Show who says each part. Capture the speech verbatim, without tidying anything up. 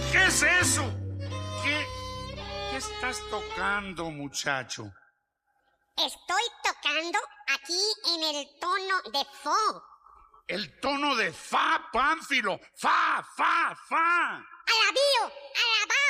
Speaker 1: ¿Qué es eso? ¿Qué, qué estás tocando, muchacho?
Speaker 2: Estoy tocando aquí en el tono de Fo.
Speaker 1: El tono de fa, Pánfilo. Fa, fa, fa.
Speaker 2: Alabío, alabao.